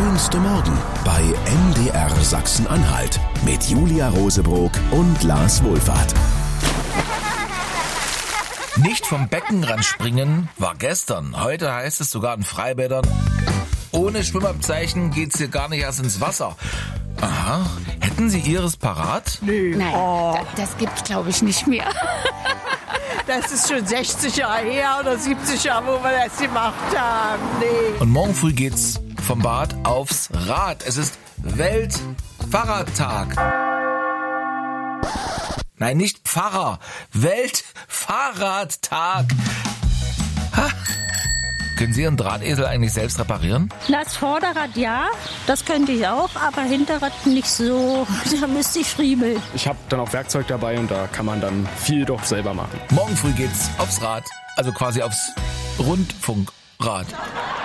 schönste Morgen bei MDR Sachsen-Anhalt mit Julia Rosebrock und Lars Wohlfahrt. Nicht vom Beckenrand springen war gestern. Heute heißt es sogar in Freibädern, ohne Schwimmabzeichen geht's hier gar nicht erst ins Wasser. Aha, hätten Sie Ihres parat? Nö. Nein, das gibt's, glaube ich, nicht mehr. Das ist schon 60 Jahre her oder 70 Jahre, wo wir das gemacht haben. Nee. Und morgen früh geht's vom Bad aufs Rad. Es ist Weltfahrradtag. Nein, nicht Pfarrer. Weltfahrradtag. Ha. Können Sie Ihren Drahtesel eigentlich selbst reparieren? Das Vorderrad ja, das könnte ich auch, aber Hinterrad nicht so. Da müsste ich friemeln. Ich habe dann auch Werkzeug dabei und da kann man dann viel doch selber machen. Morgen früh geht's aufs Rad, also quasi aufs Rundfunkrad.